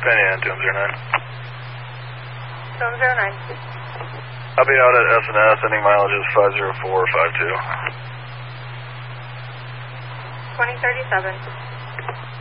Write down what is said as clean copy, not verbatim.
Fanny and 209. 209. I'll be out at S&S, ending mileage is 50452. 2037.